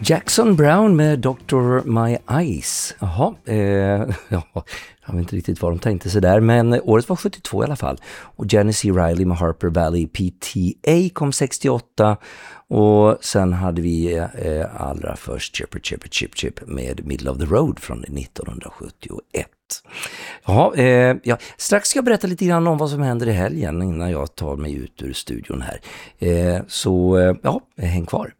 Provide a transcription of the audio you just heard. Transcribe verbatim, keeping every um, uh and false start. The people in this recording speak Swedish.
Jackson Browne med doktor My Eyes. Jaha, eh, ja, jag vet inte riktigt vad de tänkte sig där, men året var sjuttiotvå i alla fall. Och Jenny C. Riley med Harper Valley P T A kom sextioåtta. Och sen hade vi eh, allra först Chipper Chipper Chip Chip med Middle of the Road från nittonhundrasjuttioett. Jaha, eh, ja, strax ska jag berätta lite grann om vad som händer i helgen innan jag tar mig ut ur studion här. Eh, så eh, ja, häng kvar.